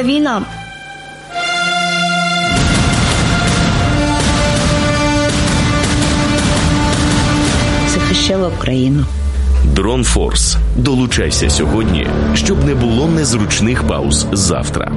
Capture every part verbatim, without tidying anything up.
почалася війна. Захищала Україну. Дрон Форс. Долучайся сьогодні, щоб не було незручних пауз завтра.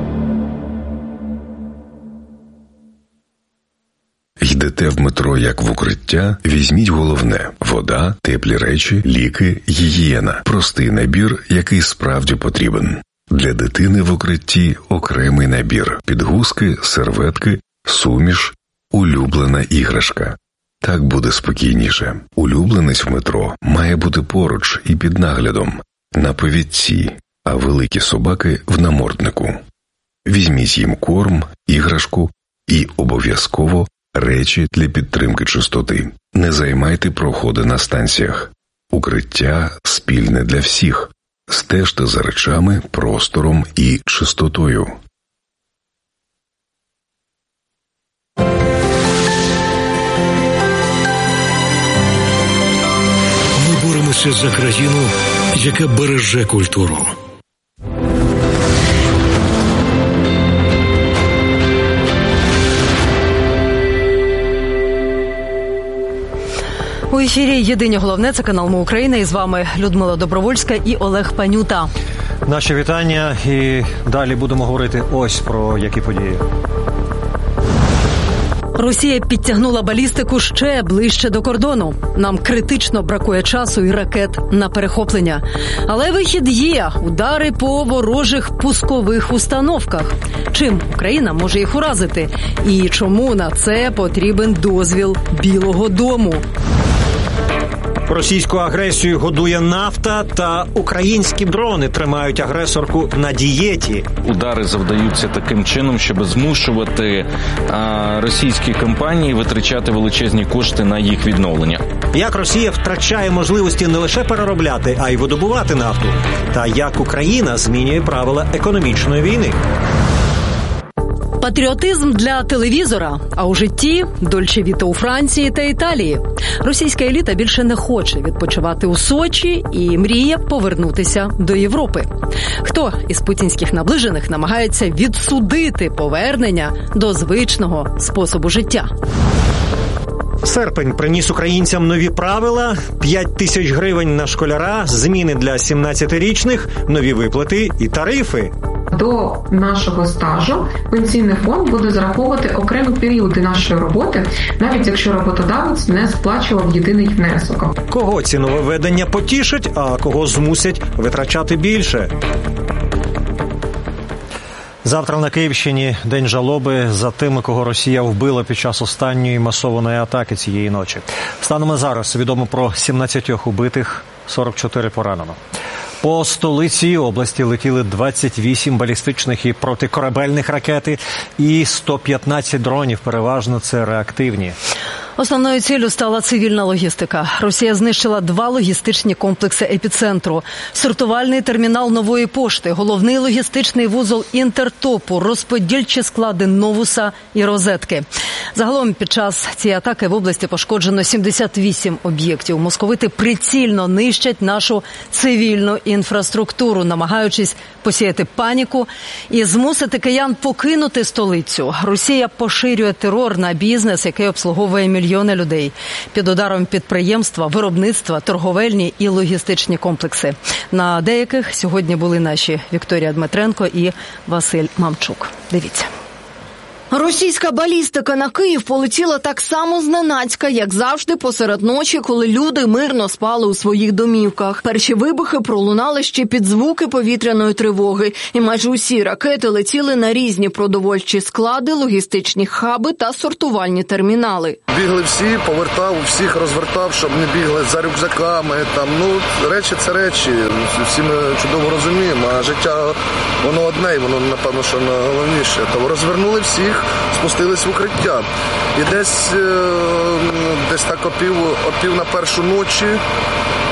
Йдете в метро як в укриття? Візьміть головне – вода, теплі речі, ліки, гігієна. Простий набір, який справді потрібен. Для дитини в укритті окремий набір. Підгузки, серветки, суміш, улюблена іграшка. Так буде спокійніше. Улюбленець в метро має бути поруч і під наглядом, на повідці, а великі собаки – в наморднику. Візьміть їм корм, іграшку і обов'язково речі для підтримки чистоти. Не займайте проходи на станціях. Укриття спільне для всіх. Стежте за речами, простором і чистотою. Ми боремося за країну, яка береже культуру. У ефірі «Єдині головне», це канал «Ми Україна», і з вами Людмила Добровольська і Олег Панюта. Наші вітання, і далі будемо говорити ось про які події. Росія підтягнула балістику ще ближче до кордону. Нам критично бракує часу і ракет на перехоплення. Але вихід є – удари по ворожих пускових установках. Чим Україна може їх уразити? І чому на це потрібен дозвіл Білого дому? Російську агресію годує нафта, та українські дрони тримають агресорку на дієті. Удари завдаються таким чином, щоб змушувати а, російські компанії витрачати величезні кошти на їх відновлення. Як Росія втрачає можливості не лише переробляти, а й видобувати нафту. Та як Україна змінює правила економічної війни. Патріотизм для телевізора, а у житті – Дольче Віта у Франції та Італії. Російська еліта більше не хоче відпочивати у Сочі і мріє повернутися до Європи. Хто із путінських наближених намагається відсудити повернення до звичного способу життя? Серпень приніс українцям нові правила, п'ять тисяч гривень на школяра, зміни для сімнадцятирічних, нові виплати і тарифи. До нашого стажу пенсійний фонд буде зараховувати окремі періоди нашої роботи, навіть якщо роботодавець не сплачував єдиний внесок. Кого ці нововведення потішать, а кого змусять витрачати більше? Завтра на Київщині день жалоби за тими, кого Росія вбила під час останньої масованої атаки цієї ночі. Станом на зараз відомо про сімнадцять убитих, сорок чотири поранено. По столиці області летіли двадцять вісім балістичних і протикорабельних ракети і сто п'ятнадцять дронів, переважно це реактивні. Основною ціллю стала цивільна логістика. Росія знищила два логістичні комплекси епіцентру. Сортувальний термінал Нової пошти, головний логістичний вузол Інтертопу, розподільчі склади Новуса і Розетки. Загалом під час цієї атаки в області пошкоджено сімдесят вісім об'єктів. Московити прицільно нищать нашу цивільну інфраструктуру, намагаючись посіяти паніку і змусити киян покинути столицю. Росія поширює терор на бізнес, який обслуговує мільйони людей. Під ударом підприємства, виробництва, торговельні і логістичні комплекси. На деяких сьогодні були наші Вікторія Дмитренко і Василь Мамчук. Дивіться. Російська балістика на Київ полетіла так само зненацька, як завжди посеред ночі, коли люди мирно спали у своїх домівках. Перші вибухи пролунали ще під звуки повітряної тривоги, і майже усі ракети летіли на різні продовольчі склади, логістичні хаби та сортувальні термінали. Бігли всі, повертав, всіх розвертав, щоб не бігли за рюкзаками. Там, ну, речі – це речі, всі ми чудово розуміємо, а життя, воно одне, і воно, напевно, що найголовніше. То розвернули всіх, спустились в укриття. І десь, десь так опів, опів на першу ночі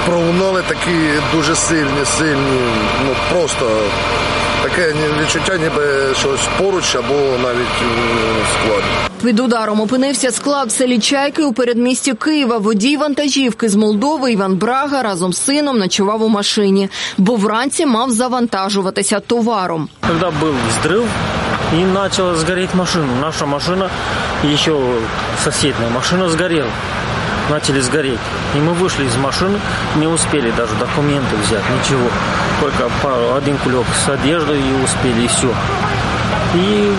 пролунали такі дуже сильні, сильні, ну просто таке відчуття, ніби щось поруч або навіть в складі. Під ударом опинився склад в селі Чайки у передмісті Києва. Водій вантажівки з Молдови Іван Брага разом з сином ночував у машині, бо вранці мав завантажуватися товаром. Коли був взрив і почала згоріти машина, наша машина і ще сусідня машина згоріла. Начали сгореть. И мы вышли из машины, не успели даже документы взять, ничего. Только один кулек с одеждой и успели, и все. И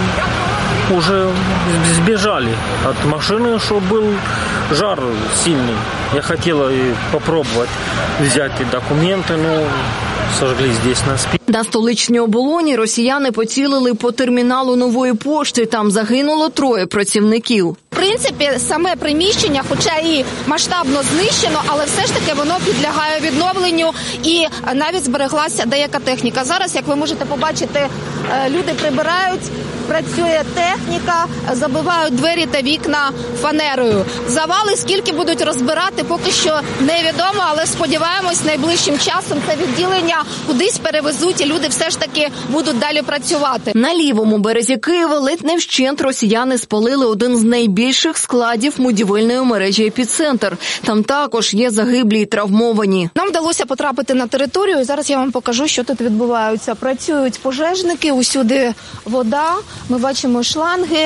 уже сбежали от машины, что был жар сильный. Я хотела попробовать взять и документы, но сожгли здесь на спині. На столичній оболоні росіяни поцілили по терміналу Нової пошти. Там загинуло троє працівників. В принципі, саме приміщення, хоча і масштабно знищено, але все ж таки воно підлягає відновленню і навіть збереглася деяка техніка. Зараз, як ви можете побачити, люди прибирають, працює техніка, забивають двері та вікна фанерою. Завали скільки будуть розбирати, поки що невідомо, але сподіваємось, найближчим часом це відділення кудись перевезуть і люди все ж таки будуть далі працювати. На лівому березі Києва ледь не вщент росіяни спалили один з найбільших складів будівельної мережі «Епіцентр». Там також є загиблі і травмовані. Нам вдалося потрапити на територію. Зараз я вам покажу, що тут відбувається. Працюють пожежники, усюди вода. Ми бачимо шланги,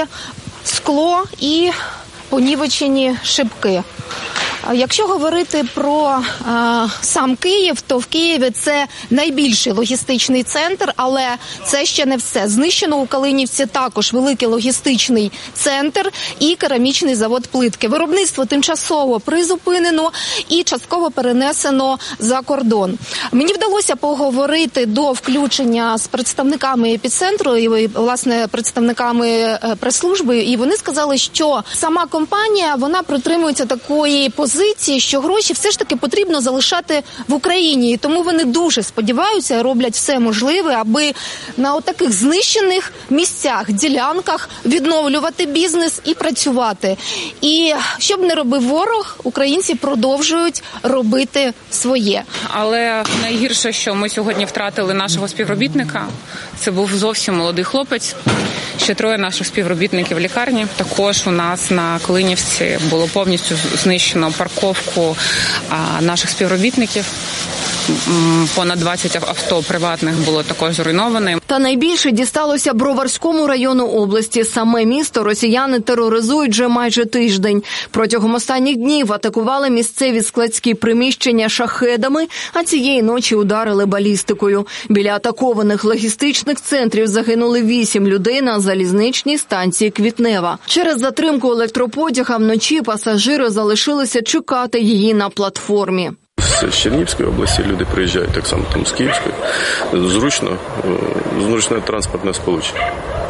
скло і понівечені шибки. Якщо говорити про а, сам Київ, то в Києві це найбільший логістичний центр, але це ще не все. Знищено у Калинівці також великий логістичний центр і керамічний завод плитки. Виробництво тимчасово призупинено і частково перенесено за кордон. Мені вдалося поговорити до включення з представниками епіцентру і, власне, представниками прес-служби, і вони сказали, що сама компанія, вона притримується такої позиції, що гроші все ж таки потрібно залишати в Україні. І тому вони дуже сподіваються і роблять все можливе, аби на отаких знищених місцях, ділянках відновлювати бізнес і працювати. І щоб не робив ворог, українці продовжують робити своє. Але найгірше, що ми сьогодні втратили нашого співробітника, це був зовсім молодий хлопець. Ще троє наших співробітників в лікарні. Також у нас на Калинівці було повністю знищено парковку наших співробітників. Понад двадцять авто приватних було також зруйноване. Та найбільше дісталося Броварському району області. Саме місто росіяни тероризують вже майже тиждень. Протягом останніх днів атакували місцеві складські приміщення шахедами, а цієї ночі ударили балістикою. Біля атакованих логістичних центрів загинули вісім людей на залізничній станції Квітнева. Через затримку електропотяга вночі пасажири залишилися чекати її на платформі. З Чернігівської області люди приїжджають так само там з Київської. Зручно, зручне транспортне сполучення.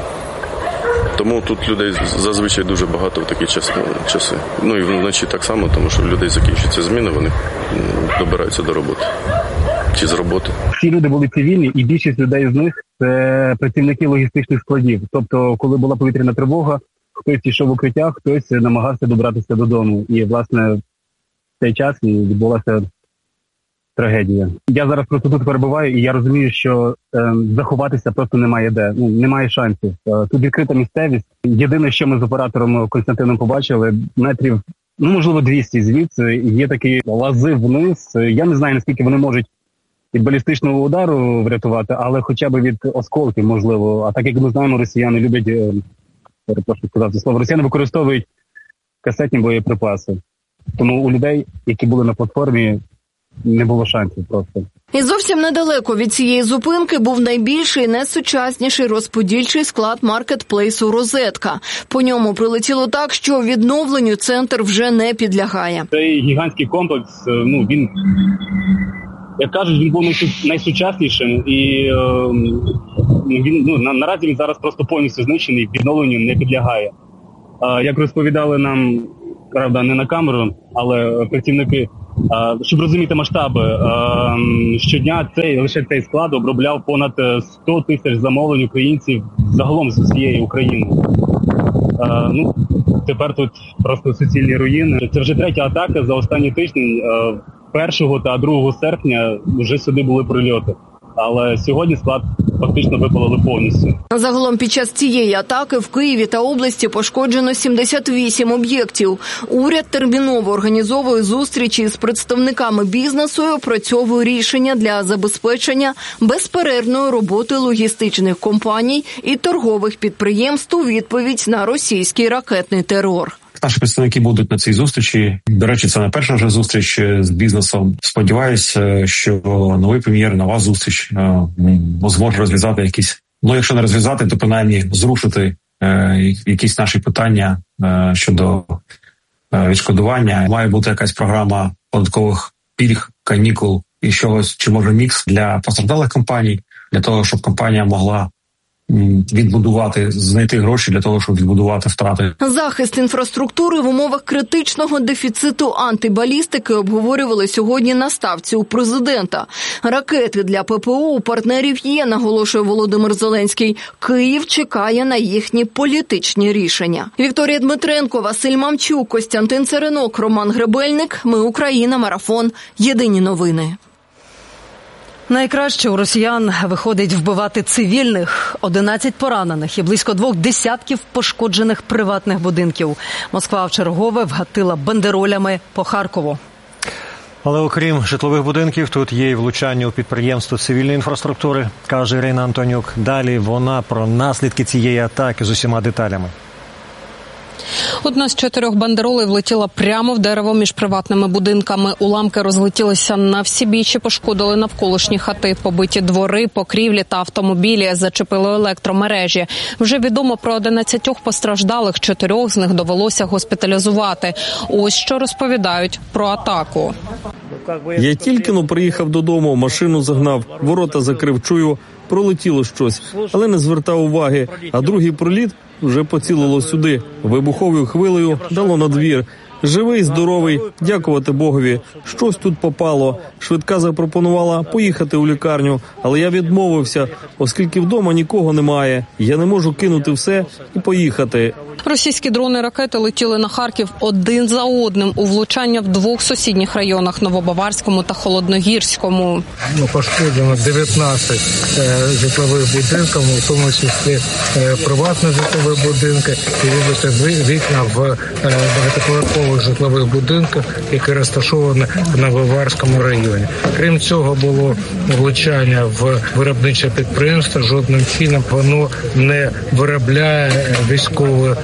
Тому тут людей зазвичай дуже багато в такі часи. Ну і вночі так само, тому що в людей закінчується зміна, вони добираються до роботи. Чи з роботи. Всі люди були цивільні, і більшість людей з них – це працівники логістичних складів. Тобто, коли була повітряна тривога, хтось йшов в укриття, хтось намагався добратися додому. І, власне, в цей час відбулася трагедія. Я зараз просто тут перебуваю, і я розумію, що е, заховатися просто немає де. Ну, немає шансів. Е, тут відкрита місцевість. Єдине, що ми з оператором Константином побачили, метрів, ну, можливо, двісті звідси, є такі лази вниз. Я не знаю, наскільки вони можуть від балістичного удару врятувати, але хоча б від осколків, можливо. А так, як ми знаємо, росіяни люблять, е, перепрошую сказати слово, росіяни використовують касетні боєприпаси. Тому у людей, які були на платформі, не було шансів просто. І зовсім недалеко від цієї зупинки був найбільший, найсучасніший розподільчий склад маркетплейсу «Розетка». По ньому прилетіло так, що відновленню центр вже не підлягає. Цей гігантський комплекс, ну, він, як кажуть, він був найсучаснішим. І е, він, ну, на, наразі він зараз просто повністю знищений, відновленню не підлягає. Е, як розповідали нам, правда, не на камеру, але працівники, щоб розуміти масштаби, щодня цей, лише цей склад обробляв понад сто тисяч замовлень українців загалом з усієї України. Ну, тепер тут просто суцільні руїни. Це вже третя атака за останні тижні. першого та другого серпня вже сюди були прильоти. Але сьогодні склад фактично випалили повністю. Загалом під час цієї атаки в Києві та області пошкоджено сімдесят вісім об'єктів. Уряд терміново організовує зустрічі з представниками бізнесу і опрацьовує рішення для забезпечення безперервної роботи логістичних компаній і торгових підприємств у відповідь на російський ракетний терор. Наші представники будуть на цій зустрічі. До речі, це не перша вже зустріч з бізнесом. Сподіваюся, що новий прем'єр, нова зустріч зможе розв'язати якісь, ну якщо не розв'язати, то принаймні зрушити е, якісь наші питання е, щодо е, відшкодування. Має бути якась програма податкових пільг, канікул і чогось, чи може мікс для постраждалих компаній, для того, щоб компанія могла відбудувати, знайти гроші для того, щоб відбудувати втрати. Захист інфраструктури в умовах критичного дефіциту антибалістики обговорювали сьогодні на ставці у президента. Ракети для ППО у партнерів є, наголошує Володимир Зеленський. Київ чекає на їхні політичні рішення. Вікторія Дмитренко, Василь Мамчук, Костянтин Церенок, Роман Гребельник. Ми Україна. Марафон. Єдині новини. Найкраще у росіян виходить вбивати цивільних. одинадцять поранених і близько двох десятків пошкоджених приватних будинків. Москва вчергове вгатила бандеролями по Харкову. Але окрім житлових будинків, тут є і влучання у підприємство цивільної інфраструктури, каже Ірина Антонюк. Далі вона про наслідки цієї атаки з усіма деталями. Одна з чотирьох бандеролей влетіла прямо в дерево між приватними будинками. Уламки розлетілися на всі бічі, пошкодили навколишні хати, побиті двори, покрівлі та автомобілі, зачепили електромережі. Вже відомо про одинадцятьох постраждалих, чотирьох з них довелося госпіталізувати. Ось що розповідають про атаку. Я тільки-но приїхав додому, машину загнав, ворота закрив, чую, пролетіло щось, але не звертав уваги, а другий проліт вже поцілило сюди. Вибуховою хвилею дало на двір. Живий, здоровий, дякувати Богові. Щось тут попало. Швидка запропонувала поїхати у лікарню, але я відмовився, оскільки вдома нікого немає. Я не можу кинути все і поїхати. Російські дрони-ракети летіли на Харків один за одним у влучання в двох сусідніх районах – Новобаварському та Холодногірському. Ну, пошкоджено дев'ятнадцять е, житлових будинків, в тому числі е, приватні житлові будинки і вибити вікна в е, багатоповерхових житлових будинках, які розташовані в Новобаварському районі. Крім цього, було влучання в виробниче підприємство. Жодним чином воно не виробляє військові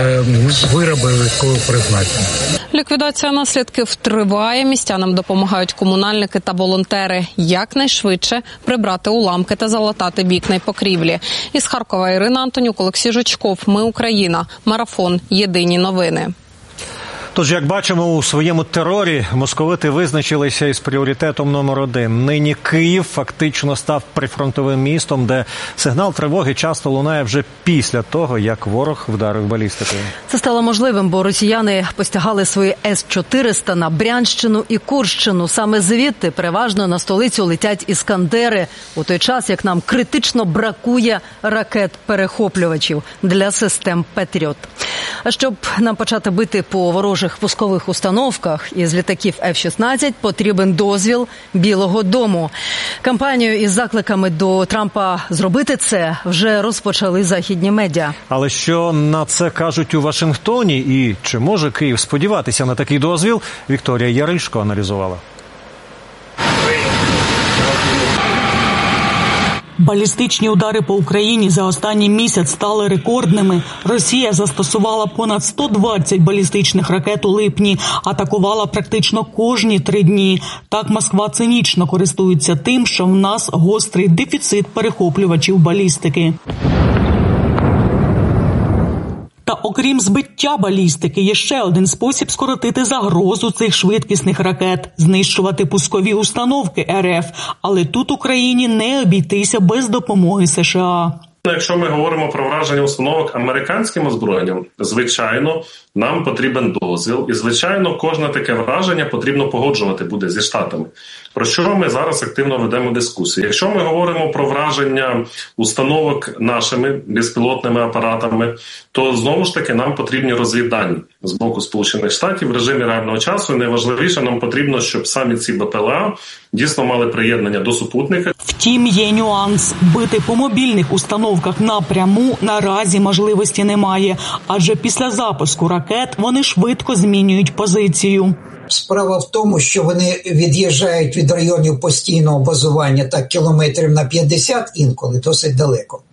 вироби військового призначення. Ліквідація наслідків триває. Містянам допомагають комунальники та волонтери. Якнайшвидше прибрати уламки та залатати вікна й покрівлі. Із Харкова Ірина Антонюк, Олексій Жучков. Ми Україна. Марафон. Єдині новини. Тож, як бачимо, у своєму терорі московити визначилися із пріоритетом номер один. Нині Київ фактично став прифронтовим містом, де сигнал тривоги часто лунає вже після того, як ворог вдарив балістикою. Це стало можливим, бо росіяни постягали свої С чотириста на Брянщину і Курщину. Саме звідти переважно на столицю летять іскандери, у той час, як нам критично бракує ракет-перехоплювачів для систем «Петріот». А щоб нам почати бити по ворожих пускових установках із літаків Ф шістнадцять, потрібен дозвіл Білого дому. Кампанію із закликами до Трампа зробити це вже розпочали західні медіа. Але що на це кажуть у Вашингтоні і чи може Київ сподіватися на такий дозвіл, Вікторія Яришко аналізувала. Балістичні удари по Україні за останній місяць стали рекордними. Росія застосувала понад сто двадцять балістичних ракет у липні, атакувала практично кожні три дні. Так Москва цинічно користується тим, що в нас гострий дефіцит перехоплювачів балістики. Та окрім збиття балістики, є ще один спосіб скоротити загрозу цих швидкісних ракет – знищувати пускові установки Р Ф. Але тут Україні не обійтися без допомоги США. Якщо ми говоримо про враження установок американським озброєнням, звичайно, нам потрібен дозвіл. І, звичайно, кожне таке враження потрібно погоджувати буде зі Штатами. Про що ми зараз активно ведемо дискусію. Якщо ми говоримо про враження установок нашими безпілотними апаратами, то, знову ж таки, нам потрібні розвіддані. з боку Сполучених Штатів в режимі реального часу. І найважливіше, нам потрібно, щоб самі ці БПЛА дійсно мали приєднання до супутника. Втім, є нюанс. Бити по мобільних установках напряму наразі можливості немає, адже після запуску ракет вони швидко змінюють позицію. Справа в тому, що вони від'їжджають від районів постійного базування так кілометрів на п'ятдесят інколи, досить далеко.